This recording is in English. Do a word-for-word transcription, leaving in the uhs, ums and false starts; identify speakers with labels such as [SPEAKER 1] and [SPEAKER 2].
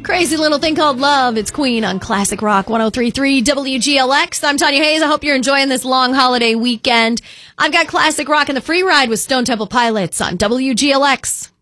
[SPEAKER 1] Crazy Little Thing Called Love. It's Queen on Classic Rock one oh three point three W G L X. I'm Tanya Hayes. I hope you're enjoying this long holiday weekend. I've got Classic Rock and the Free Ride with Stone Temple Pilots on W G L X.